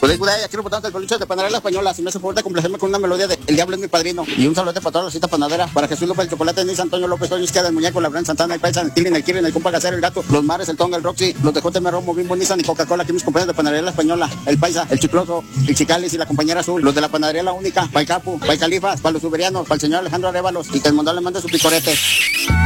Pues aquí quiero botar el peluche de Panadería La Española. Si me hace favor de complacerme con una melodía de El Diablo es mi padrino. Y un saludo para toda la cita panadera. Para Jesús López, el Chocolate, Nis, Antonio López, Toño Izquierda, el Muñeco, la Bran Santana, el Paisa, el Tilín, el Kirin, el Compa Gacero, el Gato, los Mares, el Tonga, el Roxy, los de JM Romo, Bimbo, Nissan y Coca-Cola. Aquí mis compañeros de Panadería La Española. El Paisa, el Chicloso, el Chicalis y la compañera Azul. Los de la Panadería La Única. Para el Capu, para el Califas, para los Uberianos, para el señor Alejandro Arévalos. Y que el mundo le mande su picorete.